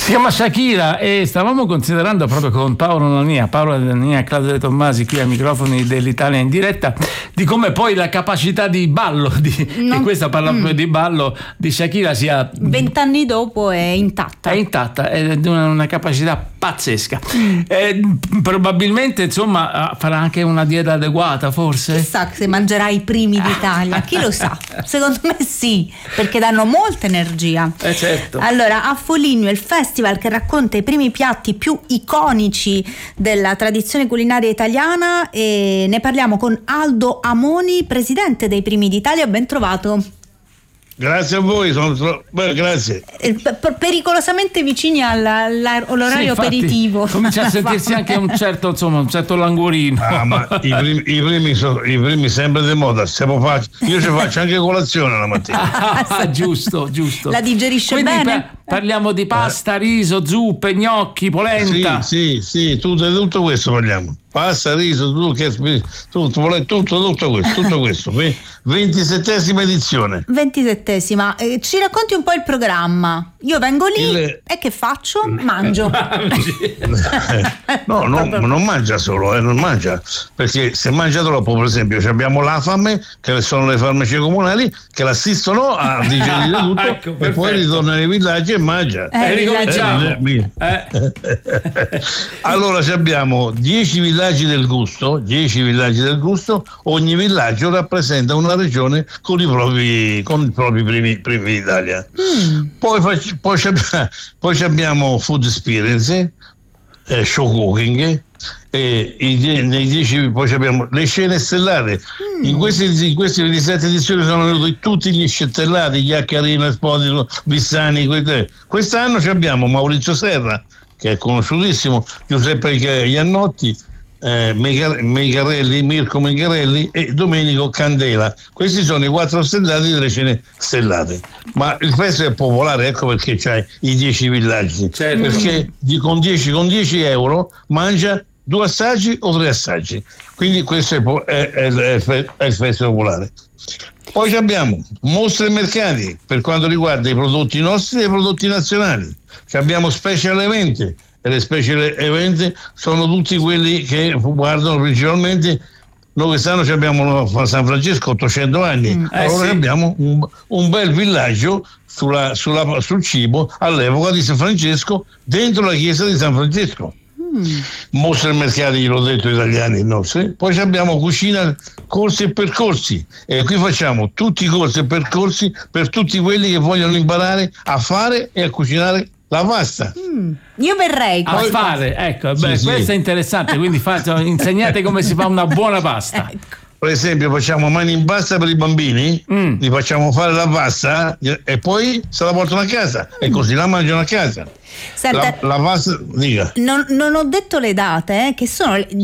Si chiama Shakira e stavamo considerando proprio con Paolo Nania e Claudio De Tommasi qui ai microfoni dell'Italia in diretta di come poi la capacità di ballo e questa parla proprio di ballo di Shakira sia 20 anni dopo è intatta è una capacità pazzesca. Probabilmente insomma farà anche una dieta adeguata, forse chissà se mangerà i primi d'Italia, chi lo sa. Secondo me sì, perché danno molta energia. Certo. Allora, a Foligno il festival che racconta i primi piatti più iconici della tradizione culinaria italiana, e ne parliamo con Aldo Amoni, presidente dei Primi d'Italia. Ben trovato. Grazie a voi, grazie. Pericolosamente vicini all'orario aperitivo. Comincia a sentirsi anche un certo languorino. Ma i primi sempre di moda. Io ci faccio anche colazione la mattina. Giusto. La digerisce quindi bene? Parliamo di pasta, riso, zuppe, gnocchi, polenta. Sì, tutto questo parliamo. Pasta, riso, tutto questo. 27esima edizione. 27esima. Ci racconti un po' il programma? Io vengo lì e che faccio? Mangio. No, non mangia solo, non mangia, perché se mangia troppo, per esempio, abbiamo l'AFAME, che sono le farmacie comunali, che l'assistono a digerire tutto. Ecco, e poi ritorna nei villaggi e mangia. Ricominciamo. Allora abbiamo 10 villaggi del gusto, ogni villaggio rappresenta una regione con i propri primi d'Italia. Poi abbiamo food experience, show cooking, nei 10 poi abbiamo le scene stellate. In queste 27 edizioni sono venuti tutti gli stellati, Iaccarino, Esposito, Vissani. Quest'anno abbiamo Maurizio Serra, che è conosciutissimo, Giuseppe Iannotti, Mirko Megarelli e Domenico Candela. Questi sono i 4 stellati delle scene stellate. Ma il festival è popolare, ecco perché c'hai i 10 villaggi. Certo. Perché con 10 euro mangia 2 assaggi o 3 assaggi. Quindi questo è il festival popolare. Poi abbiamo mostre e mercati per quanto riguarda i prodotti nostri e i prodotti nazionali. Abbiamo special event, e le special event sono tutti quelli che guardano principalmente. Noi quest'anno abbiamo San Francesco 800 anni, allora abbiamo un bel villaggio sul cibo all'epoca di San Francesco, dentro la chiesa di San Francesco. Mostre e mercati, l'ho detto, italiani nostri. Poi abbiamo cucina, corsi e percorsi, e qui facciamo tutti i corsi e percorsi per tutti quelli che vogliono imparare a fare e a cucinare la pasta. Io verrei a fare, ecco, questo è interessante, quindi insegnate come si fa una buona pasta. Ecco. Per esempio facciamo mani in pasta per i bambini, li facciamo fare la pasta e poi se la portano a casa e così la mangiano a casa. Senta, la pasta, dica. Non ho detto le date, che sono